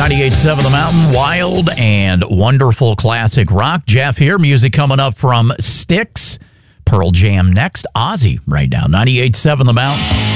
98.7 The Mountain, wild and wonderful classic rock. Jeff here, music coming up from Styx, Pearl Jam next, Ozzy right now, 98.7 The Mountain.